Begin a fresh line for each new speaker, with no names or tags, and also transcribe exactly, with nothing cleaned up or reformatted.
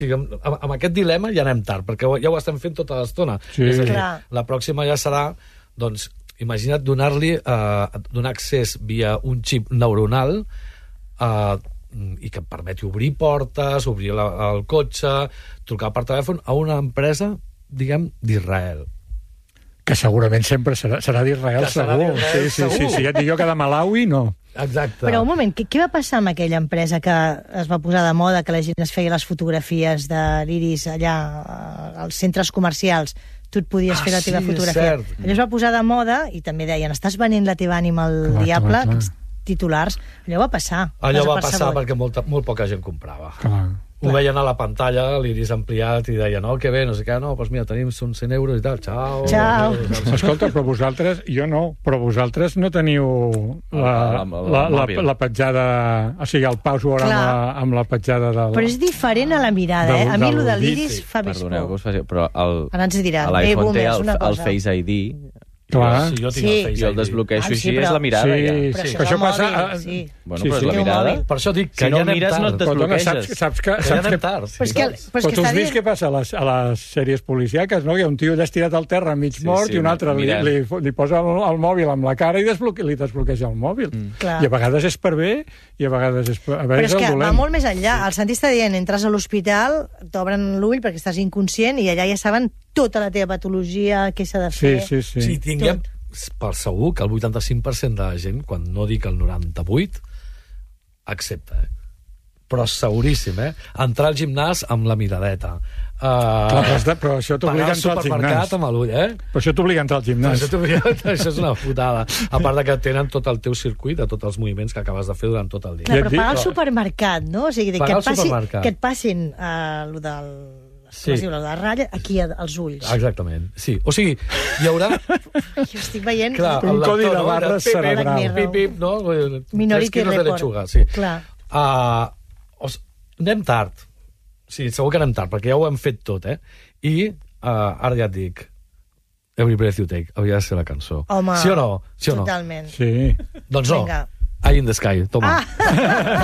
Amb, amb aquest dilema ja anem tard, perquè ja ho estem fent tota l'estona.
Sí.
És a dir,
Clar.
la pròxima ja serà, doncs, imagina't donar-li, eh, donar accés via un xip neuronal eh, i que et permeti obrir portes, obrir la, el cotxe, trucar per telèfon a una empresa, diguem, d'Israel.
Que segurament sempre serà, serà d'Israel,
Que serà
segur.
d'Israel,
Sí, sí, sí,
segur.
sí, ja et dic jo que de Malawi, no.
Exacte.
Però un moment, què, què va passar amb aquella empresa que es va posar de moda, que la gent es feia les fotografies de l'iris allà eh, als centres comercials? Tu et podies
Ah,
fer la teva
sí,
fotografia.
cert.
Allò es va posar de moda i també deien, estàs venent la teva ànima al
Clar,
diable,
clar, clar.
aquests titulars. Allò va passar.
Allò va passar
desapercebut.
perquè molta, molt poca gent comprava.
Clar.
Ho veien a la pantalla, l'iris ampliat, i deien, oh, que bé, no sé què, no, doncs mira, tenim són cent euros i tal, xau.
Xau.
Escolta, però vosaltres, jo no, però vosaltres no teniu la,
El- el- el
la, la,
mòbil.
la petjada, o sigui, el password amb
Clar.
la, amb la petjada del...
Però és diferent a la mirada, eh?
Del-
A mi
del
el de
dit,
l'iris
sí.
fa més
Perdoneu que
por.
us faci... Però el,
Ara ens diran,
a
eh,
l'iPhone té
boomers,
el,
una
el
cosa.
Face I D
Clar.
Sí, jo tinc
Sí.
el Face
i el
I D.
desbloqueixo
Ah, sí,
així,
però-
és la mirada,
Sí,
ja.
Però
sí,
això
que
és
això
el
passa...
mòbil,
a-
sí.
Bueno,
Sí,
però
sí.
és la
Té un
mirada.
mòbil.
Per això dic que
Si no
ja anem
mires, no
tard.
et
Però, dona,
desbloqueixes.
saps, saps que...
Que ja
Saps
anem
que
tard.
Però és que,
Sí.
però és
però
que
tu has
està
vist
dient...
què passa a les, a les sèries policíaques, no? Que un tio allà estirat al terra mig
Sí,
mort
sí,
i un altre li,
mirant.
li, li posa el, el mòbil amb la cara i desbloque, li desbloqueja el mòbil. Mm.
Clar.
I a vegades és per bé i a vegades és, per, a
Però
vegades
és que
el
va
dolent.
molt més enllà. El Santi està dient, entres a l'hospital, t'obren l'ull perquè estàs inconscient i allà ja saben tota la teva patologia, què s'ha de
Sí,
fer.
sí, sí.
Sí, tinguem per segur que el vuitanta-cinc per cent de la gent, quan no dic el noranta-vuit, accepta, eh? Però seguríssim, eh? Entrar al gimnàs amb la miradeta. Uh,
Clar, però, has de, però això t'obliga
pagar
a
al
entrar al
supermercat
gimnàs.
amb l'ull, eh?
Però això t'obliga a entrar al
Però
gimnàs.
Això, t'obliga- això és una putada. A part de que tenen tot el teu circuit de tots els moviments que acabes de fer durant tot el dia.
Clar,
Ja et
però
dic,
pagar al
però-
supermercat, no? O sigui, que
Pagar
et,
al
passi,
supermercat.
que et passin uh, lo del...
Sí.
Sí. Diu, la ratlla, aquí als ulls.
Exactament, sí. O sigui, hi haurà...
Jo estic veient...
Clar,
Un
el
codi
lector,
de
no?
barres
Pip, pip,
cerebral.
Pip, pip, no?
Minority
Tres quilos de
Report.
lechuga, sí.
Clar.
Uh, os, anem tard. Sí, segur que anem tard, perquè ja ho hem fet tot, eh? I uh, ara ja et dic, Every Breath You Take hauria de ser la cançó.
Home,
sí o no? Sí o no?
totalment.
Sí.
Doncs no.
Vinga.
Eye in the Sky, toma.
Ah!